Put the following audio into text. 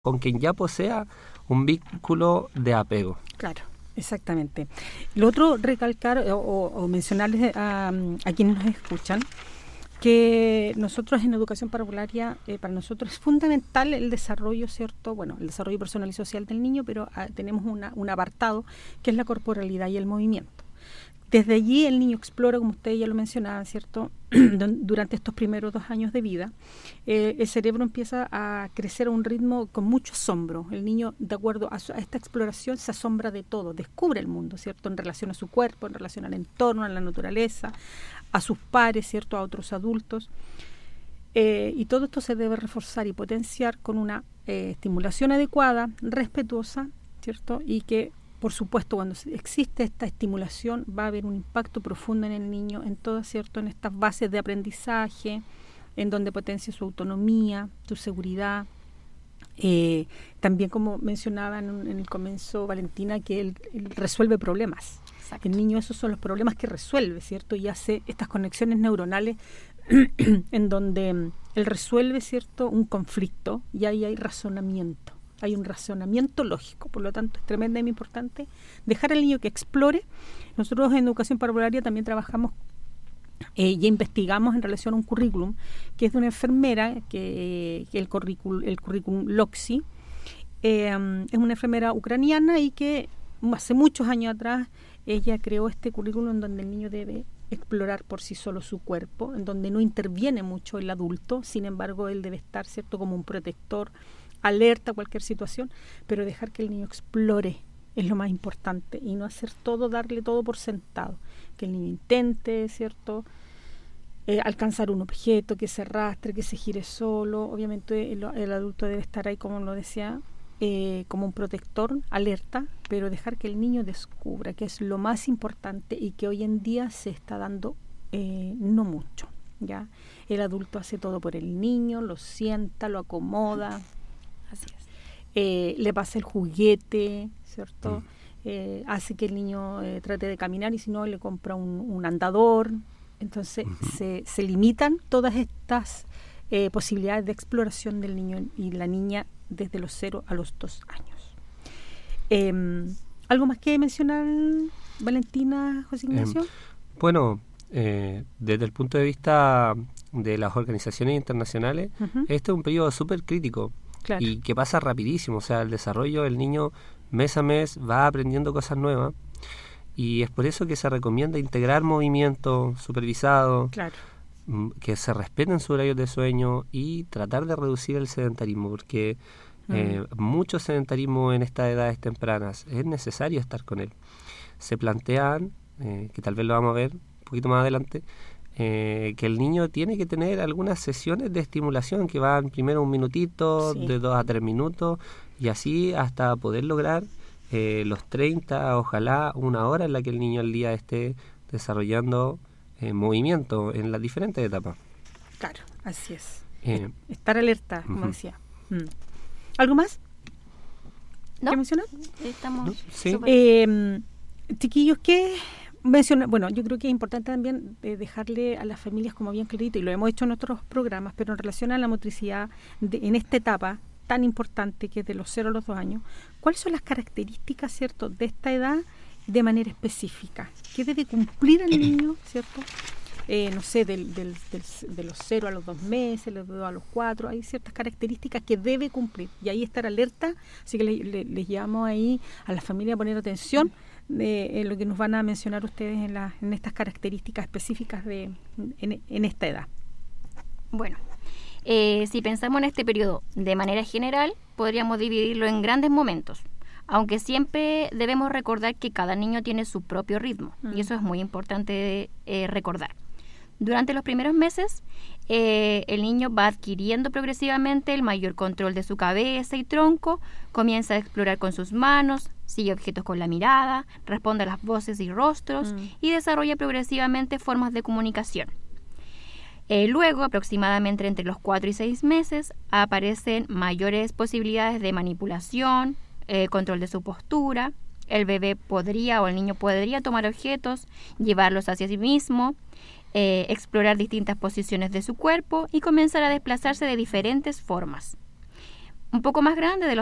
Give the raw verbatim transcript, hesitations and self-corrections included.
con quien ya posea un vínculo de apego. Claro, exactamente. Lo otro, recalcar o, o mencionarles a, a quienes nos escuchan que nosotros en educación parvularia, eh, para nosotros es fundamental el desarrollo, ¿cierto? Bueno, el desarrollo personal y social del niño, pero ah, tenemos una, un apartado que es la corporalidad y el movimiento. Desde allí el niño explora, como ustedes ya lo mencionaban, ¿cierto? Durante estos primeros dos años de vida, eh, el cerebro empieza a crecer a un ritmo con mucho asombro. El niño, de acuerdo a, su, a esta exploración, se asombra de todo, descubre el mundo, ¿cierto? En relación a su cuerpo, en relación al entorno, a la naturaleza, a sus pares, ¿cierto? A otros adultos. Eh, y todo esto se debe reforzar y potenciar con una eh, estimulación adecuada, respetuosa, ¿cierto? Y que, por supuesto, cuando existe esta estimulación va a haber un impacto profundo en el niño, en todas, ¿cierto? En estas bases de aprendizaje, en donde potencia su autonomía, su seguridad. Eh, también, como mencionaba en, un, en el comienzo Valentina, que él, él resuelve problemas. Exacto. El niño, esos son los problemas que resuelve, ¿cierto? Y hace estas conexiones neuronales en donde él resuelve, ¿cierto?, un conflicto y ahí hay razonamiento. Hay un razonamiento lógico, por lo tanto es tremendamente importante dejar al niño que explore. Nosotros en educación parvularia también trabajamos eh, y investigamos en relación a un currículum que es de una enfermera, que, que el currículum, el currículum LOXI, eh, es una enfermera ucraniana y que hace muchos años atrás ella creó este currículum en donde el niño debe explorar por sí solo su cuerpo, en donde no interviene mucho el adulto, sin embargo él debe estar, ¿cierto?, como un protector, alerta a cualquier situación, pero dejar que el niño explore es lo más importante y no hacer todo, darle todo por sentado, que el niño intente, ¿cierto?, eh, alcanzar un objeto, que se arrastre, que se gire solo. Obviamente el, el adulto debe estar ahí, como lo decía, eh, como un protector, alerta, pero dejar que el niño descubra, que es lo más importante y que hoy en día se está dando eh, no mucho, ¿ya? El adulto hace todo por el niño, lo sienta, lo acomoda. Así es. Eh, le pasa el juguete, ¿cierto? Mm. Eh, hace que el niño eh, trate de caminar y si no le compra un, un andador. Entonces uh-huh. se, se limitan todas estas eh, posibilidades de exploración del niño y la niña desde los cero a los dos años. Eh, ¿Algo más que mencionar, Valentina, José Ignacio? Eh, bueno, eh, desde el punto de vista de las organizaciones internacionales, uh-huh. este es un periodo súper crítico. Claro. Y que pasa rapidísimo, o sea, el desarrollo del niño mes a mes va aprendiendo cosas nuevas y es por eso que se recomienda integrar movimiento supervisado, claro. que se respeten sus horarios de sueño y tratar de reducir el sedentarismo, porque mm. eh, mucho sedentarismo en estas edades tempranas, es necesario estar con él. Se plantean, eh, que tal vez lo vamos a ver un poquito más adelante, Eh, que el niño tiene que tener algunas sesiones de estimulación que van primero un minutito, sí. de dos a tres minutos y así hasta poder lograr eh, los treinta, ojalá una hora en la que el niño al día esté desarrollando eh, movimiento en las diferentes etapas. Claro, así es. Eh, Estar alerta, como uh-huh. decía. Mm. ¿Algo más? ¿No? ¿Qué mencionar? Estamos ¿No? Sí. Eh, chiquillos, ¿qué...? Menciona, bueno, yo creo que es importante también eh, dejarle a las familias como bien clarito, y lo hemos hecho en otros programas, pero en relación a la motricidad de, en esta etapa tan importante que es de los cero a los dos años, ¿cuáles son las características, cierto, de esta edad de manera específica? ¿Qué debe cumplir el niño, cierto? Eh, no sé, del, del, del, de los cero a los dos meses, de los dos a los cuatro, hay ciertas características que debe cumplir y ahí estar alerta, así que le, le, les llamo ahí a la familia a poner atención de eh, lo que nos van a mencionar ustedes en, la, en estas características específicas de en, en esta edad. Bueno, eh, si pensamos en este periodo de manera general, podríamos dividirlo en grandes momentos, aunque siempre debemos recordar que cada niño tiene su propio ritmo, mm. y eso es muy importante eh, recordar. Durante los primeros meses, eh, el niño va adquiriendo progresivamente el mayor control de su cabeza y tronco, comienza a explorar con sus manos, sigue objetos con la mirada, responde a las voces y rostros mm. y desarrolla progresivamente formas de comunicación. Eh, luego, aproximadamente entre los cuatro y seis meses, aparecen mayores posibilidades de manipulación, eh, control de su postura. El bebé podría o el niño podría tomar objetos, llevarlos hacia sí mismo, eh, explorar distintas posiciones de su cuerpo y comenzar a desplazarse de diferentes formas. un poco más grande, de los